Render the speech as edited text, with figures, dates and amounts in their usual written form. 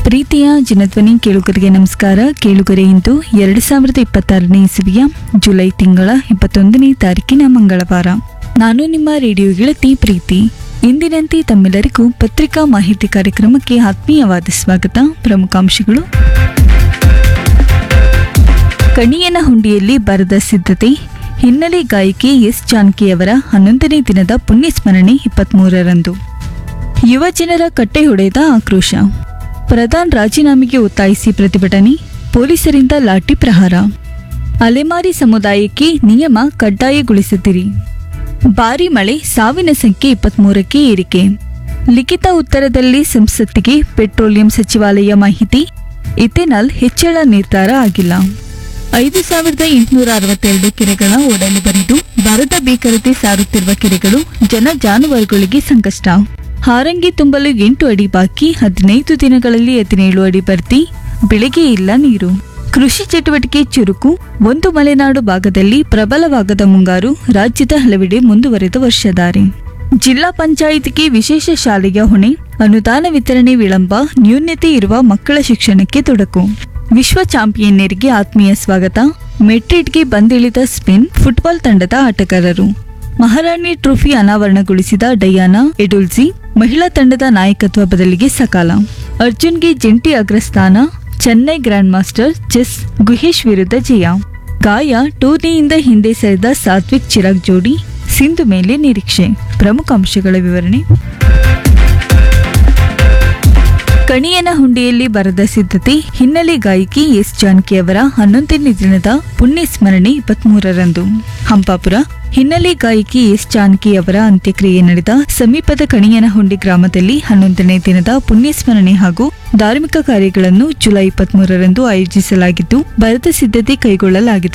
ಪ್ರೀತಿಯ ಜನಧ್ವನಿ ಕೇಳುಗರಿಗೆ ನಮಸ್ಕಾರ. ಕೇಳುಗರೆ, ಇಂದು 2026ನೇ ಇಸವಿಯ ಜುಲೈ ತಿಂಗಳ 21ನೇ ತಾರೀಕಿನ ಮಂಗಳವಾರ. ನಾನು ನಿಮ್ಮ ರೇಡಿಯೋ ಗೆಳತಿ ಪ್ರೀತಿ. ಇಂದಿನಂತೆ ತಮ್ಮೆಲ್ಲರಿಗೂ ಪತ್ರಿಕಾ ಮಾಹಿತಿ ಕಾರ್ಯಕ್ರಮಕ್ಕೆ ಆತ್ಮೀಯವಾದ ಸ್ವಾಗತ. ಪ್ರಮುಖಾಂಶಗಳು: ಕಣಿಯನಹುಂಡಿಯಲ್ಲಿ ಬರದ ಸಿದ್ಧತೆ, ಹಿನ್ನೆಲೆ ಗಾಯಕಿ ಎಸ್ ಜಾನಕಿಯವರ 11ನೇ ದಿನದ ಪುಣ್ಯಸ್ಮರಣೆ 23ರಂದು. ಯುವ ಜನರ ಕಟ್ಟೆ ಹೊಡೆದ ಆಕ್ರೋಶ, ಪ್ರಧಾನ್ ರಾಜೀನಾಮೆಗೆ ಒತ್ತಾಯಿಸಿ ಪ್ರತಿಭಟನೆ, ಪೊಲೀಸರಿಂದ ಲಾಠಿ ಪ್ರಹಾರ. ಅಲೆಮಾರಿ ಸಮುದಾಯಕ್ಕೆ ನಿಯಮ ಕಡ್ಡಾಯಗೊಳಿಸುತ್ತಿರಿ. ಭಾರೀ ಮಳೆ, ಸಾವಿನ ಸಂಖ್ಯೆ 23ಕ್ಕೆ ಏರಿಕೆ. ಲಿಖಿತ ಉತ್ತರದಲ್ಲಿ ಸಂಸತ್ತಿಗೆ ಪೆಟ್ರೋಲಿಯಂ ಸಚಿವಾಲಯ ಮಾಹಿತಿ. ಇಥೆನಾಲ್ ಹೆಚ್ಚಳ ನಿರ್ಧಾರ ಆಗಿಲ್ಲ. 5862 ಕೆರೆಗಳ ಒಡಲು ಬರಿದು ಬರದ ಭೀಕರತೆ ಸಾರುತ್ತಿರುವ ಕೆರೆಗಳು, ಜನ ಜಾನುವಾರುಗಳಿಗೆ ಸಂಕಷ್ಟ. ಹಾರಂಗಿ ತುಂಬಲು 8 ಅಡಿ ಬಾಕಿ, 15 ದಿನಗಳಲ್ಲಿ 17 ಅಡಿ ಭರ್ತಿ. ಬೆಳೆಗೆ ಇಲ್ಲ ನೀರು. ಕೃಷಿ ಚಟುವಟಿಕೆ ಚುರುಕು, ಒಂದು ಮಲೆನಾಡು ಭಾಗದಲ್ಲಿ ಪ್ರಬಲವಾಗದ ಮುಂಗಾರು, ರಾಜ್ಯದ ಹಲವೆಡೆ ಮುಂದುವರೆದ ವರ್ಷಧಾರೆ. ಜಿಲ್ಲಾ ಪಂಚಾಯಿತಿಗೆ ವಿಶೇಷ ಶಾಲೆಯ ಹೊಣೆ, ಅನುದಾನ ವಿತರಣೆ ವಿಳಂಬ, ನ್ಯೂನತೆ ಇರುವ ಮಕ್ಕಳ ಶಿಕ್ಷಣಕ್ಕೆ ತೊಡಕು. ವಿಶ್ವ ಚಾಂಪಿಯನ್ನಿಯರಿಗೆ ಆತ್ಮೀಯ ಸ್ವಾಗತ. ಮೆಡ್ರಿಡ್ಗೆ ಬಂದಿಳಿದ ಸ್ಪೇನ್ ಫುಟ್ಬಾಲ್ ತಂಡದ ಆಟಗಾರರು. ಮಹಾರಾಣಿ ಟ್ರೋಫಿ ಅನಾವರಣಗೊಳಿಸಿದ ಡಯಾನಾ ಎಡುಲ್ಜಿ, ಮಹಿಳಾ ತಂಡದ ನಾಯಕತ್ವ ಬದಲಿಗೆ ಸಕಾಲ. ಅರ್ಜುನ್ಗೆ ಜಂಟಿ ಅಗ್ರಸ್ಥಾನ, ಚೆನ್ನೈ ಗ್ರ್ಯಾಂಡ್ ಮಾಸ್ಟರ್ ಚೆಸ್ ಗುಹೇಶ್ ವಿರುದ್ಧ ಜಯ. ಗಾಯ, ಟೂರ್ನಿಯಿಂದ ಹಿಂದೆ ಸರಿದ ಸಾತ್ವಿಕ್ ಚಿರಾಗ್ ಜೋಡಿ, ಸಿಂಧು ಮೇಲೆ ನಿರೀಕ್ಷೆ. ಪ್ರಮುಖ ಅಂಶಗಳ ವಿವರಣೆ: ಕಣಿಯನಹುಂಡಿಯಲ್ಲಿ ಬರದ ಸಿದ್ಧತೆ, ಹಿನ್ನೆಲೆ ಗಾಯಕಿ ಎಸ್ ಜಾನಕಿಯವರ 11ನೇ ದಿನದ ಪುಣ್ಯಸ್ಮರಣೆ 23ರಂದು. ಹಂಪಾಪುರ. ಹಿನ್ನೆಲೆ ಗಾಯಕಿ ಎಸ್ ಜಾನಕಿಯವರ ಅಂತ್ಯಕ್ರಿಯೆ ನಡೆದ ಸಮೀಪದ ಕಣಿಯನಹುಂಡಿ ಗ್ರಾಮದಲ್ಲಿ 11ನೇ ದಿನದ ಪುಣ್ಯಸ್ಮರಣೆ ಹಾಗೂ ಧಾರ್ಮಿಕ ಕಾರ್ಯಗಳನ್ನು ಜುಲೈ 23ರಂದು ಆಯೋಜಿಸಲಾಗಿದ್ದು, ಬರದ ಸಿದ್ಧತೆ ಕೈಗೊಳ್ಳಲಾಗಿದೆ.